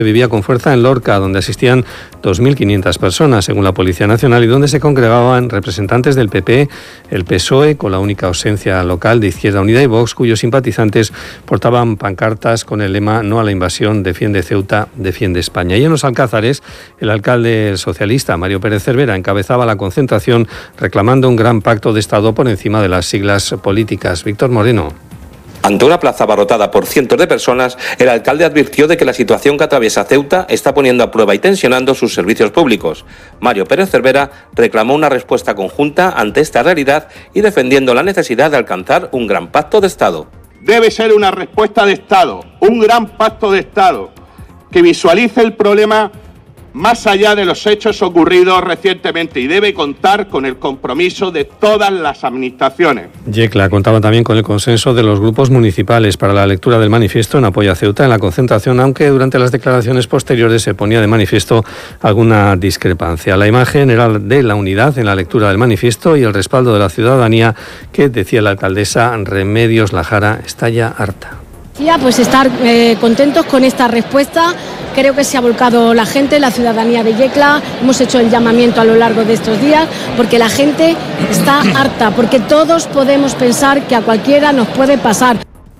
vivía con fuerza en Lorca, donde asistían 2.500 personas, según la Policía Nacional, y donde se congregaban representantes del PP, el PSOE, con la única ausencia local de Izquierda Unida y Vox, cuyos simpatizantes portaban pancartas con el lema "No a la invasión, defiende Ceuta, defiende España". Y en los Alcázares, el alcalde socialista Mario Pérez Cervera encabezaba la concentración reclamando un gran pacto de Estado por encima de las siglas políticas. Víctor Moreno. Ante una plaza abarrotada por cientos de personas, el alcalde advirtió de que la situación que atraviesa Ceuta está poniendo a prueba y tensionando sus servicios públicos. Mario Pérez Cervera reclamó una respuesta conjunta ante esta realidad y defendiendo la necesidad de alcanzar un gran pacto de Estado. Debe ser una respuesta de Estado, un gran pacto de Estado, que visualice el problema más allá de los hechos ocurridos recientemente y debe contar con el compromiso de todas las administraciones. Yecla contaba también con el consenso de los grupos municipales para la lectura del manifiesto en apoyo a Ceuta en la concentración, aunque durante las declaraciones posteriores se ponía de manifiesto alguna discrepancia. La imagen era de la unidad en la lectura del manifiesto y el respaldo de la ciudadanía que, decía la alcaldesa Remedios Lajara, está ya harta. Pues estar contentos con esta respuesta. Creo que se ha volcado la gente, la ciudadanía de Yecla. Hemos hecho el llamamiento a lo largo de estos días porque la gente está harta, porque todos podemos pensar que a cualquiera nos puede pasar.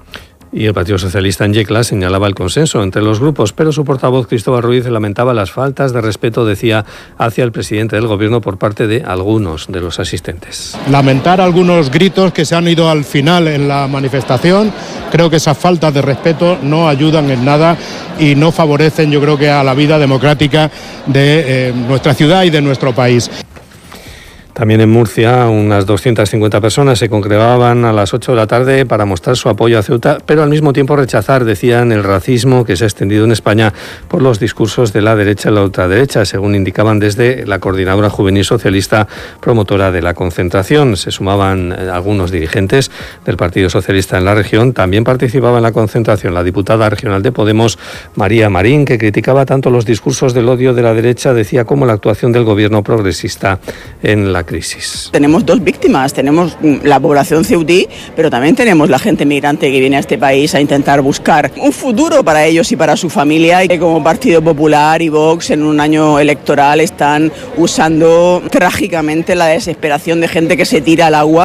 Y el Partido Socialista en Yecla señalaba el consenso entre los grupos, pero su portavoz Cristóbal Ruiz lamentaba las faltas de respeto, decía, hacia el presidente del Gobierno por parte de algunos de los asistentes. Lamentar algunos gritos que se han ido al final en la manifestación. Creo que esas faltas de respeto no ayudan en nada y no favorecen, yo creo, que a la vida democrática de nuestra ciudad y de nuestro país. También en Murcia, unas 250 personas se congregaban a las 8 de la tarde para mostrar su apoyo a Ceuta, pero al mismo tiempo rechazar, decían, el racismo que se ha extendido en España por los discursos de la derecha y la ultraderecha, según indicaban desde la Coordinadora Juvenil Socialista, promotora de la concentración. Se sumaban algunos dirigentes del Partido Socialista en la región. También participaba en la concentración la diputada regional de Podemos, María Marín, que criticaba tanto los discursos del odio de la derecha, decía, como la actuación del gobierno progresista en la crisis. Tenemos dos víctimas, tenemos la población ceutí, pero también tenemos la gente migrante que viene a este país a intentar buscar un futuro para ellos y para su familia, y como Partido Popular y Vox en un año electoral están usando trágicamente la desesperación de gente que se tira al agua.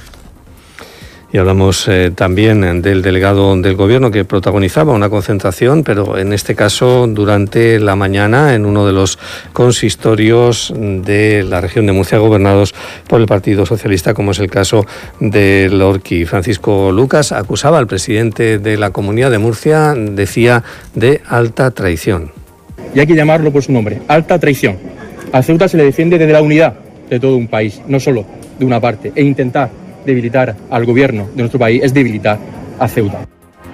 Y hablamos también del delegado del Gobierno que protagonizaba una concentración, pero en este caso durante la mañana en uno de los consistorios de la región de Murcia gobernados por el Partido Socialista, como es el caso de Lorqui. Francisco Lucas acusaba al presidente de la Comunidad de Murcia, decía, de alta traición. Y hay que llamarlo por su nombre, alta traición. A Ceuta se le defiende desde la unidad de todo un país, no solo de una parte, e intentar debilitar al gobierno de nuestro país es debilitar a Ceuta.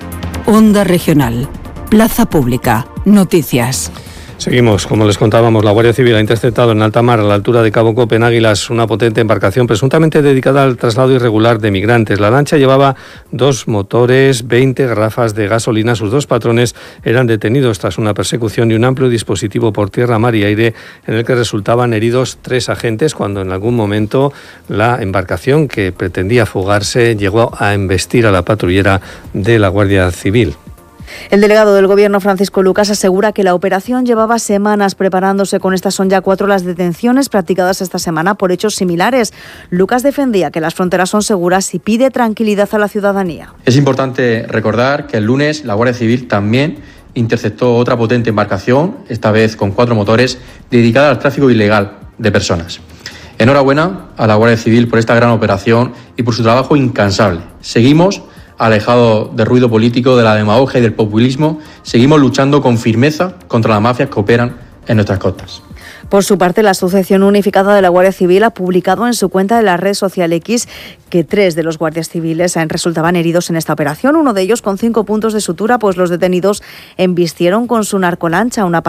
Onda Regional, Plaza Pública, Noticias. Seguimos, como les contábamos, la Guardia Civil ha interceptado en alta mar, a la altura de Cabo Cope, en Águilas, una potente embarcación presuntamente dedicada al traslado irregular de migrantes. La lancha llevaba 2 motores, 20 garrafas de gasolina. Sus 2 patrones eran detenidos tras una persecución y un amplio dispositivo por tierra, mar y aire, en el que resultaban heridos 3 agentes cuando en algún momento la embarcación, que pretendía fugarse, llegó a embestir a la patrullera de la Guardia Civil. El delegado del Gobierno, Francisco Lucas, asegura que la operación llevaba semanas preparándose. Con estas son ya 4 las detenciones practicadas esta semana por hechos similares. Lucas defendía que las fronteras son seguras y pide tranquilidad a la ciudadanía. Es importante recordar que el lunes la Guardia Civil también interceptó otra potente embarcación, esta vez con 4 motores, dedicada al tráfico ilegal de personas. Enhorabuena a la Guardia Civil por esta gran operación y por su trabajo incansable. Seguimos alejados del ruido político, de la demagogia y del populismo, seguimos luchando con firmeza contra las mafias que operan en nuestras costas. Por su parte, la Asociación Unificada de la Guardia Civil ha publicado en su cuenta de la red social X que 3 de los guardias civiles resultaban heridos en esta operación, uno de ellos con 5 puntos de sutura, pues los detenidos embistieron con su narcolancha una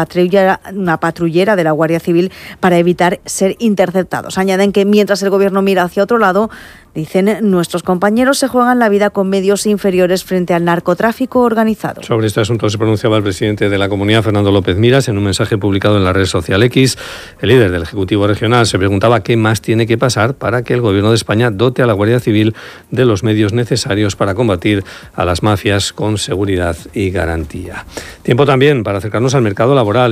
patrullera de la Guardia Civil para evitar ser interceptados. Añaden que mientras el Gobierno mira hacia otro lado, dicen, nuestros compañeros se juegan la vida con medios inferiores frente al narcotráfico organizado. Sobre este asunto se pronunciaba el presidente de la Comunidad, Fernando López Miras, en un mensaje publicado en la red social X. crisis. El líder del Ejecutivo Regional se preguntaba qué más tiene que pasar para que el Gobierno de España dote a la Guardia Civil de los medios necesarios para combatir a las mafias con seguridad y garantía. Tiempo también para acercarnos al mercado laboral.